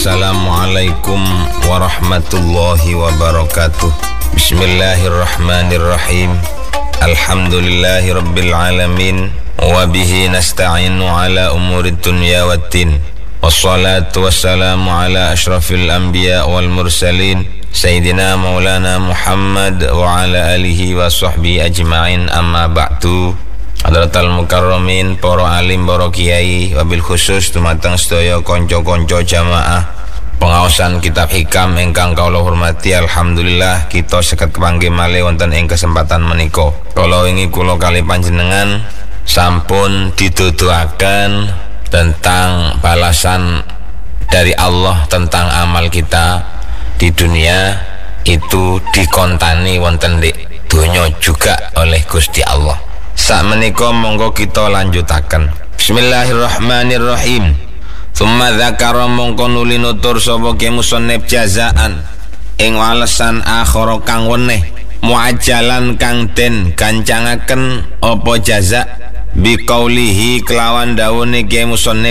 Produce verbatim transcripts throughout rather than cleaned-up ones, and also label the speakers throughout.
Speaker 1: Assalamualaikum warahmatullahi wabarakatuh. Bismillahirrahmanirrahim. Alhamdulillahi rabbil alamin. Wabihi nasta'inu ala umurid dunya waddin. Wassalatu wassalamu ala ashrafil anbiya wal mursalin Sayyidina maulana Muhammad wa ala alihi wa sahbihi ajma'in, amma ba'du. Hadratal mukarramin, para alim, para kiai, wabil khusus dumateng sedaya konco-konco jamaah pengaosan kitab hikam ingkang kawula hormati. Alhamdulillah kita saged kepanggih malih wonten ing kesempatan menika. Kala wingi kula kali panjenengan sampun dituduhaken tentang balasan dari Allah tentang amal kita di dunia itu dikontani wonten di donya juga oleh Gusti Allah. Sakmenika monggo kita lanjutaken. Bismillahirrahmanirrahim. Tsumma dzakara mongko nuli nutur sapa ke musannif jazaan ing walesan akhara kang weneh muajjalan kang den gancangaken apa jaza biqaulihi kelawan dawuhne ke musannif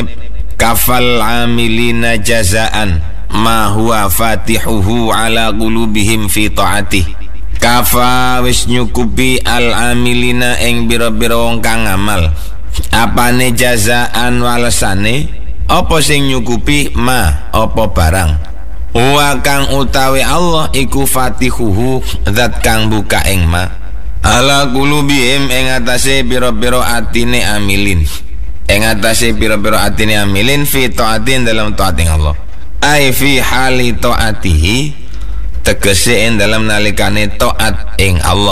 Speaker 1: kafal amilina jazaan ma huwa fatihuhu ala qulubihim fi taatih. Kafa wis nyukupi al amilina ing bira-bira wong kang ngamal apane jazaan walesane apa sing nyukupi ma apa barang wa kang utawi Allah iku fatihuhu zat kang buka ing ma ala qulubihim ing atase bira-bira atine amilin ing atase bira-bira atine amilin fi taatin dalam taating Allah ai fi hali taatihi tegese ing dalam nalikane taat ing Allah.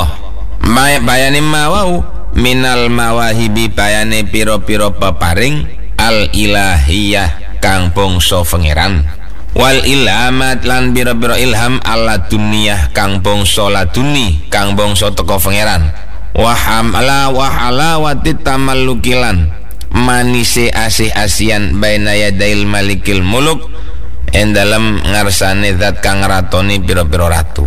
Speaker 1: Bayane mawau minal mawahibi bayane pira-pira peparing al ilahiyah kang bangsa pangeran wal ilhamat lan pira-pira ilham ala duniyah kang bangsa laduni kang bangsa teko pangeran wa hamala wa halawati tamallukilan manise asih-asian baina yadail malikil muluk en dalam ngarsane zat kang ratoni pira-pira ratu.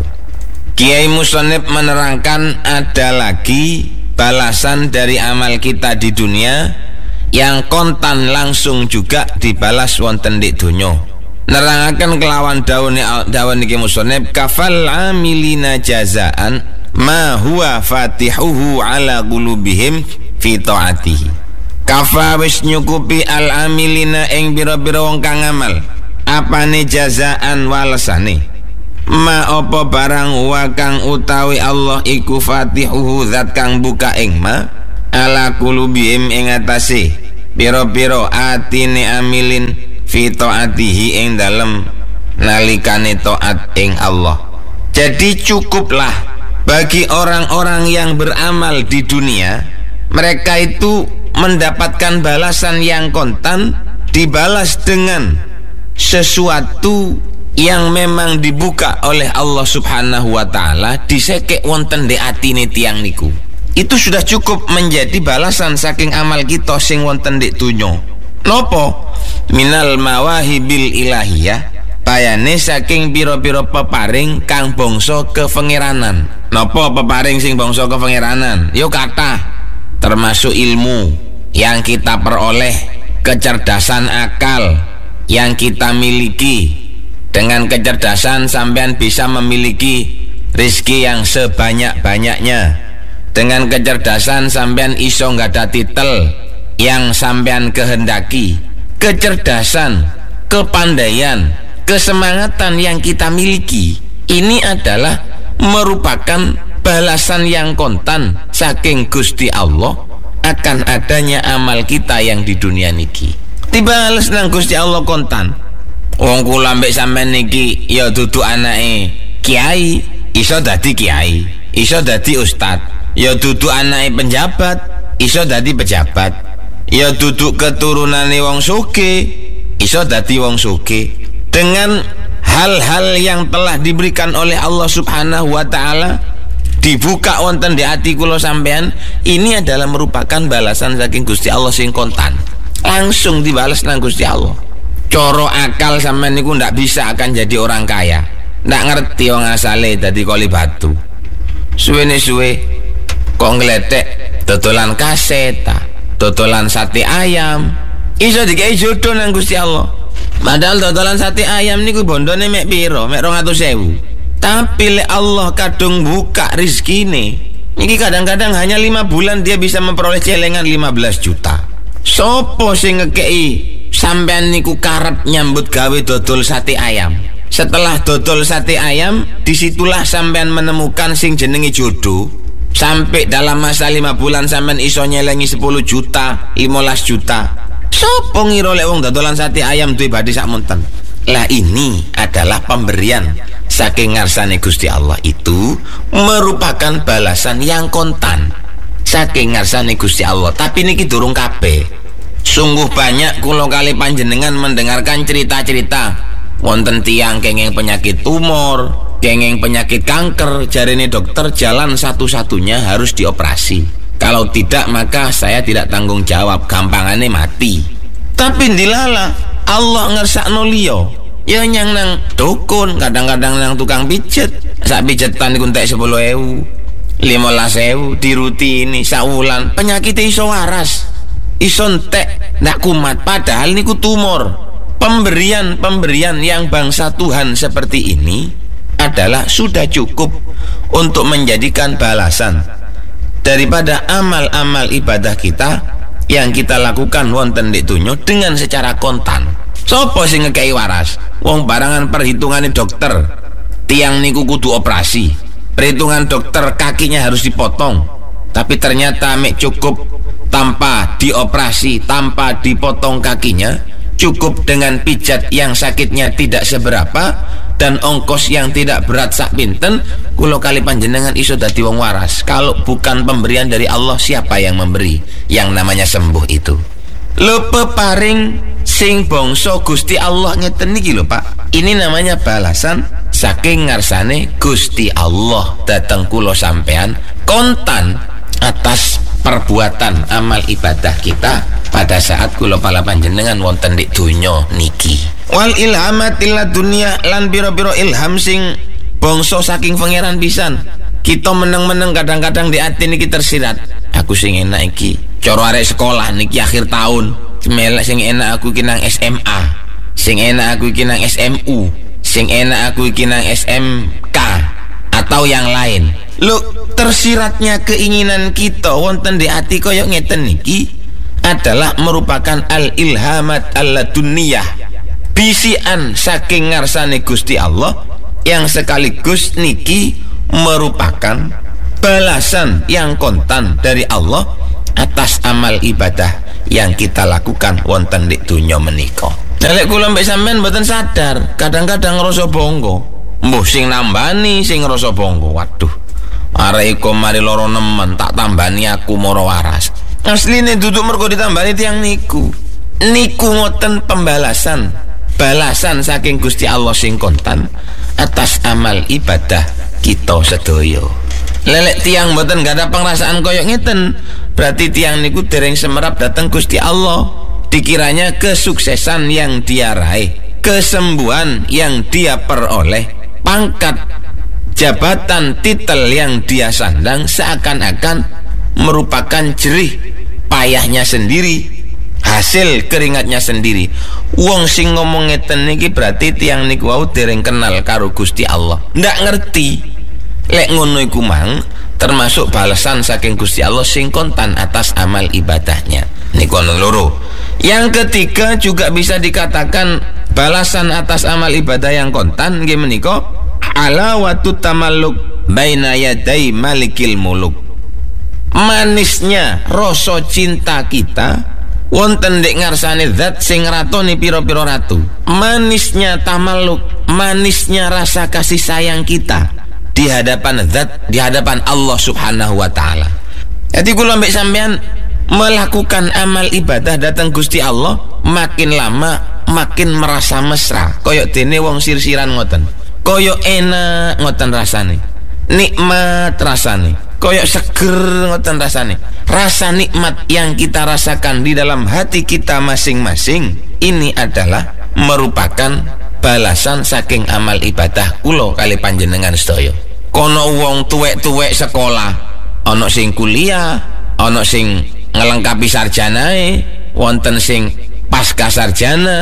Speaker 1: Kiai musannif menerangkan ada lagi balasan dari amal kita di dunia yang kontan langsung juga dibalas wonten di dunya. Nerangaken kelawan dawuh dawuh niki musannif kafal amilina jazaan ma huwa fatihuhu ala qulubihim fi taatihi. Kafa wis nyukupi al amilina ing pira-pira wong kang ngamal apane jazaan walesane ma apa barang wa kang utawi Allah iku fatihuhu zat kang buka ing ma ala qulubihim ing atase pira-pira atine amilin fi taatihi ing dalem nalikane taat ing Allah. Jadi cukuplah bagi orang-orang yang beramal di dunia, mereka itu mendapatkan balasan yang kontan, dibalas dengan sesuatu yang memang dibuka oleh Allah subhanahu wa ta'ala disekek wonten di atine tiang niku. Itu sudah cukup menjadi balasan saking amal kita sing wonten di dunyo. Nopo? Minal mawahibil ilahiyah bayane saking pira-pira peparing kang bangsa kepengeranan. Nopo peparing sing bangsa kepengeranan? Yo kata termasuk ilmu yang kita peroleh, kecerdasan akal yang kita miliki. Dengan kecerdasan sampean bisa memiliki rezeki yang sebanyak-banyaknya. Dengan kecerdasan sampean iso nggada titel yang sampean kehendaki. Kecerdasan, kepandaian, kesemangatan yang kita miliki ini adalah merupakan balasan yang kontan saking Gusti Allah akan adanya amal kita yang di dunia niki. Dibales nang Gusti Allah kontan. Wong kula mbek sampean niki ya dudu anake kiai, iso dadi kiai, iso dadi ustad. Ya dudu anake penjabat, iso dadi pejabat. Ya dudu keturunane wong sugih, iso dadi wong sugih. Dengan hal-hal yang telah diberikan oleh Allah Subhanahu wa taala dibuka wonten di hati kula sampean, ini adalah merupakan balasan saking Gusti Allah sing kontan. Langsung dibalas nang Gusti Allah. Coro akal sampean niku ndak bisa akan jadi orang kaya. Ndak ngerti wong asale dadi koli batu. Suwene suwe kok ngletek dodolan kaseta, dodolan sate ayam. Iso dikai jodoh nang Gusti Allah. Padahal dodolan sate ayam niku bondone mek piro? Mek rong atus ewu. Tapi lek Allah kadung buka rizkine, niki kadang-kadang hanya lima bulan dia bisa memperoleh celengan lima belas juta. Sopo sing ngekei sampean niku karep nyambut gawe dodol sate ayam? Setelah dodol sate ayam, disitulah sampean menemukan sing jenenge jodoh. Sampai dalam masa lima bulan sampean iso nyelengi sepuluh juta, lima belas juta. Sopo ngira lek wong dodolan sate ayam duwe badhe sak monten. Lah ini adalah pemberian saking ngarsane Gusti Allah, itu merupakan balasan yang kontan saking ngarsane Gusti Allah. Tapi niki durung kabeh. Sungguh banyak kula kali panjenengan mendengarkan cerita-cerita wonten tiang kenging penyakit tumor, kenging penyakit kanker, jarine dokter jalan satu-satunya harus dioperasi. Kalau tidak maka saya tidak tanggung jawab, gampangane mati. Tapi dilala Allah ngersakno liya, ya nyang nang dukun, kadang-kadang nang tukang pijet. Sak pijetan niku entek sepuluh ewu, lima belas ewu dirutini saulan, penyakit iso waras, iso entek ndak kumat, padahal niku tumor. Pemberian-pemberian yang bangsa Tuhan seperti ini adalah sudah cukup untuk menjadikan balasan daripada amal-amal ibadah kita yang kita lakukan wonten di dunya dengan secara kontan. Sopo sing ngekei waras? Wong barangan perhitungane dokter, tiang niku kudu operasi, perhitungan dokter kakinya harus dipotong, tapi ternyata mek cukup tanpa dioperasi, tanpa dipotong kakinya, cukup dengan pijat yang sakitnya tidak seberapa dan ongkos yang tidak berat sak pinten, kulo kali panjenengan iso dadi wong waras. Kalau bukan pemberian dari Allah, siapa yang memberi yang namanya sembuh itu? Lho peparing sing bangsa Gusti Allah ngeten niki lho Pak. Ini namanya balasan saking ngarsane Gusti Allah dateng kulo sampean kontan atas perbuatan amal ibadah kita pada saat kulo pala panjenengan wonten di dunya niki. Wal ilhamatil dunia lan biro-biro ilham sing bangsa saking pangeran pisan. Kita meneng-meneng kadang-kadang di ati niki tersirat, aku sing enak iki cara arek sekolah niki akhir tahun, melek sing enak aku iki nang S M A, sing enak aku iki nang S M U, sing enak aku iki nang S M K atau yang lain. Loh, tersiratnya keinginan kita wonten di ati kaya ngeten niki adalah merupakan al-ilhamat al-dunniyah, bisian saking ngarsane Gusti Allah yang sekaligus niki merupakan balasan yang kontan dari Allah atas amal ibadah yang kita lakukan wonten di dunya menika. Nek kula mbek sampean mboten sadar, kadang-kadang ngrasa bangga. Mbuh sing nambani sing ngrasa bangga. Waduh, arek iku mari loro nemen tak tambani aku mara waras. Asline duduk mergo ditambani tiang niku. Niku ngoten pembalasan, balasan saking Gusti Allah sing kontan atas amal ibadah kita sedaya. Lelek tiang mboten gak ada pengrasaan koyok ngeten, berarti tiang niku dereng semerap dateng Gusti Allah. Dikiranya kesuksesan yang dia raih, kesembuhan yang dia peroleh, pangkat, jabatan, titel yang dia sandang seakan-akan merupakan jerih payahnya sendiri, hasil keringatnya sendiri. Wong sing ngomong ngeten niki berarti tiang niku wau dereng kenal karo Gusti Allah, ndak ngerti lek ngono iku mang termasuk balasan saking Gusti Allah sing kontan atas amal ibadahnya. Niku ono loro. Yang ketiga juga bisa dikatakan balasan atas amal ibadah yang kontan nggih menika alawatu tamalluk baina yadai malikil muluk. Manisnya rasa cinta kita wonten ndek ngarsane zat sing ratoni pira-pira ratu. Manisnya tamalluk, manisnya rasa kasih sayang kita di hadapan zat, di hadapan Allah Subhanahu wa taala. Jadi kula mbek sampean melakukan amal ibadah datang Gusti Allah, makin lama makin merasa mesra, koyok dene wong sir-siran ngoten, koyok enak ngoten rasane, nikmat rasane, koyok seger ngoten rasane. Rasa nikmat yang kita rasakan di dalam hati kita masing-masing ini adalah merupakan balasan saking amal ibadah kula kali panjenengan sedaya. Kono wong tuwek-tuwek sekolah, ana sing kuliah, ana sing ngelengkapi sarjanae, wonten sing pasca sarjana,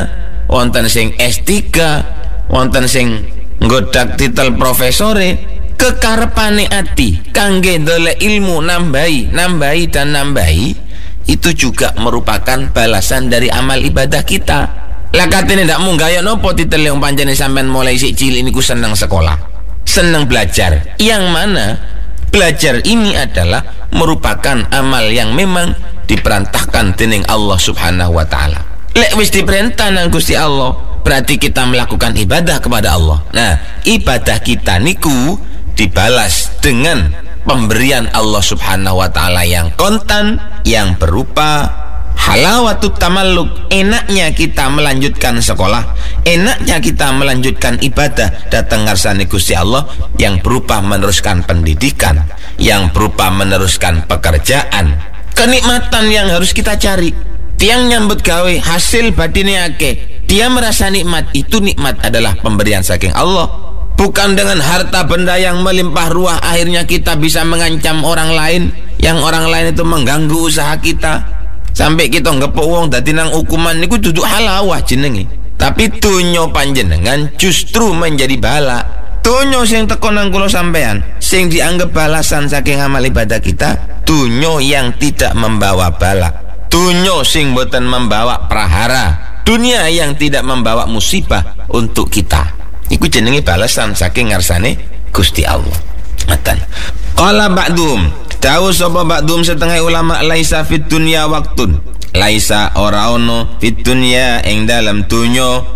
Speaker 2: wonten sing S tiga, wonten sing nggodak titel profesore. Kekarepane ati kangge ndolek ilmu, nambahi, nambahi dan nambahi, itu juga merupakan balasan dari amal ibadah kita. Lah katene ndak munggah ya nopo titele pancene sampean mulai sik cilik niku seneng sekolah, seneng belajar. Yang mana belajar ini adalah merupakan amal yang memang diperintahkan dening Allah Subhanahu wa taala. Lek wis diperintah nang Gusti Allah, berarti kita melakukan ibadah kepada Allah. Nah, ibadah kita niku dibalas dengan pemberian Allah Subhanahu wa taala yang kontan, yang berupa halawatut tamalluk. Enaknya kita melanjutkan sekolah, enaknya kita melanjutkan ibadah datang ngarsane Gusti Allah, yang berupa meneruskan pendidikan, yang berupa meneruskan pekerjaan. Kenikmatan yang harus kita cari. Tiang nyambut gawe hasil batine akeh, dia merasa nikmat. Itu nikmat adalah pemberian saking Allah. Bukan dengan harta benda yang melimpah ruah akhirnya kita bisa mengancam orang lain, yang orang lain itu mengganggu usaha kita sampai kita ngepuk wong dadi nang hukuman niku duduk halawah jenenge. Tapi dunyo panjenengan justru menjadi bala. Dunyo sing teko nang kula sampean sing dianggap balasan saking amal ibadah kita, dunyo yang tidak membawa bala, dunyo sing boten membawa prahara, dunia yang tidak membawa musibah untuk kita. Iku jenenge balasan saking ngarsane Gusti Allah. Matan. Qala ba'dum, dawuh sapa ba'dum setengah ulama, laisa fit dunya waktun. Laisa ora ono fit dunya ing dalam dunya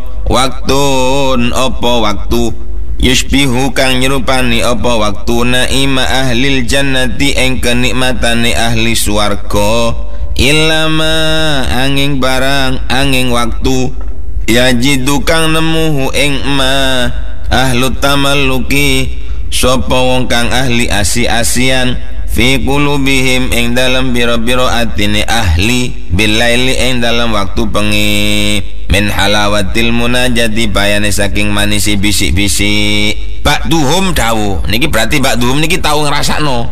Speaker 2: waktun apa waktu yushbihu kang nyerupani apa waktu naima ahlil jannati ing kenikmatane ahli swarga, ilama angin barang angin waktu yajidu kang nemuhu ing ma ahlu tamalluki sapa wong kang ahli asi-asian fi qulubihim ing dalam biro-biro atine ahli bilaili ing dalam waktu bengi min halawatil munajati bayane saking manisi bisik-bisik. Ba'duhum dawu niki berarti ba'duhum niki tau ngrasakno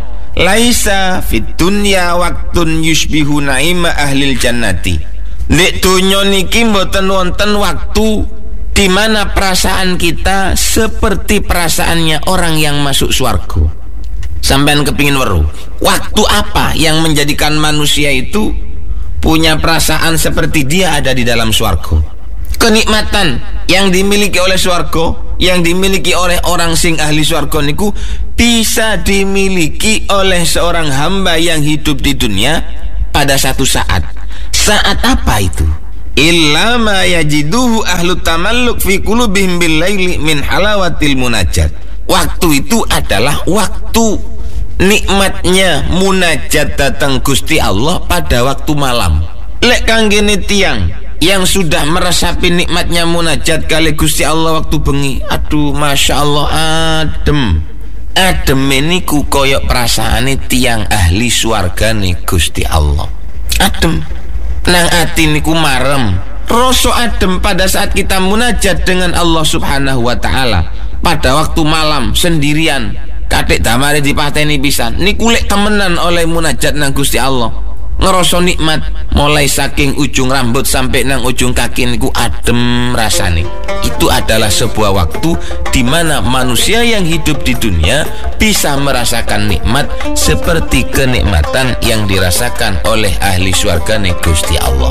Speaker 2: laisa fit dunya waktun yushbihu naima ahlil jannati. Nek dunya niki mboten wonten waktu di mana perasaan kita seperti perasaannya orang yang masuk swarga. Sampean kepingin weruh, waktu apa yang menjadikan manusia itu punya perasaan seperti dia ada di dalam swarga? Kenikmatan yang dimiliki oleh swarga, yang dimiliki oleh orang sing ahli swarga niku bisa dimiliki oleh seorang hamba yang hidup di dunia pada satu saat. Saat apa itu? Illa ma yajiduhu ahlu tamalluk fi qulubihim bil laili min halawatil munajat. Waktu itu adalah waktu nikmatnya munajat datang Gusti Allah pada waktu malam. Lek kanggene tiang yang sudah meresapi nikmatnya munajat kali Gusti Allah waktu bengi, aduh masya Allah adem. Adem ini ku koyok perasaane tiang ahli swargane Gusti Allah. Adem nang ati niku marem, rasa adem pada saat kita munajat dengan Allah Subhanahu wa taala pada waktu malam sendirian. Katik damare dipateni pisan niku lek temenan oleh munajat nang Gusti Allah, ngerasa nikmat mulai saking ujung rambut sampai nang ujung kaki niku adem rasane. Itu adalah sebuah waktu di mana manusia yang hidup di dunia bisa merasakan nikmat seperti kenikmatan yang dirasakan oleh ahli swargane Gusti Allah.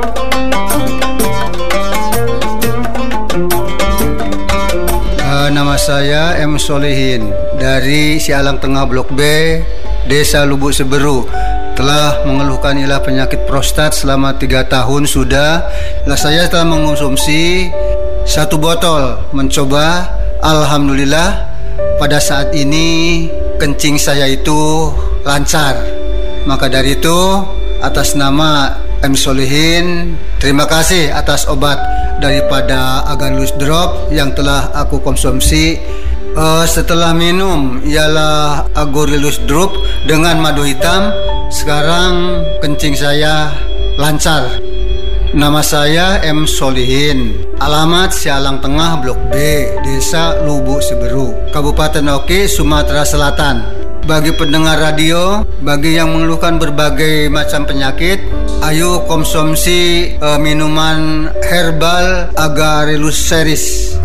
Speaker 3: Uh, nama saya M. Solihin dari Sialang Tengah Blok B, Desa Lubuk Seberu. Telah mengeluhkan ilah penyakit prostat selama tiga tahun sudah. Lah saya telah mengonsumsi satu botol, mencoba. Alhamdulillah pada saat ini kencing saya itu lancar. Maka dari itu atas nama M. Solihin, terima kasih atas obat daripada Aganlus Drop yang telah aku konsumsi. Uh, setelah minum ialah Agorilus Drop dengan madu hitam, sekarang kencing saya lancar. Nama saya M. Solihin, alamat Sialang Tengah Blok B, Desa Lubuk Seberu, Kabupaten Oke, Sumatera Selatan. bagi pendengar radio, bagi yang mengeluhkan berbagai macam penyakit, ayo konsumsi uh, minuman herbal Agarelus Series.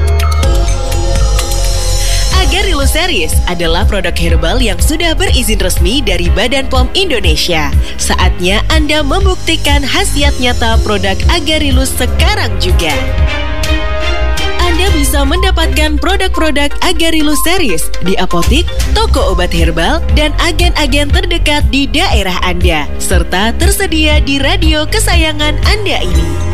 Speaker 4: Agarelus Series adalah produk herbal yang sudah berizin resmi dari Badan P O M Indonesia. Saatnya Anda membuktikan khasiat nyata produk Agarelus sekarang juga. Anda bisa mendapatkan produk-produk Agarelus Series di apotik, toko obat herbal, dan agen-agen terdekat di daerah Anda, serta tersedia di radio kesayangan Anda ini.